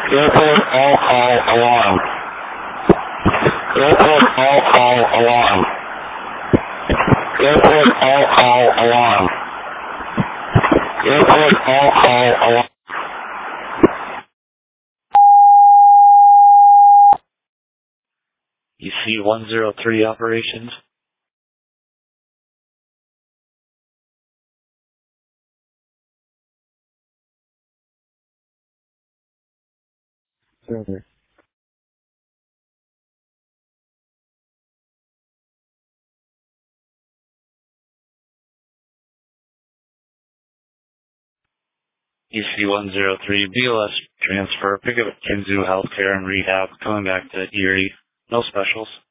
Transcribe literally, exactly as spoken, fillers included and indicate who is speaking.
Speaker 1: Airport all call alarm. Airport all call alarm. Airport all call alarm. Airport all call alarm.
Speaker 2: E C one zero three operations.
Speaker 3: Further.
Speaker 2: E C one zero three B L S transfer. Pick up at Kinzu Healthcare and Rehab. Coming back to Erie. No specials.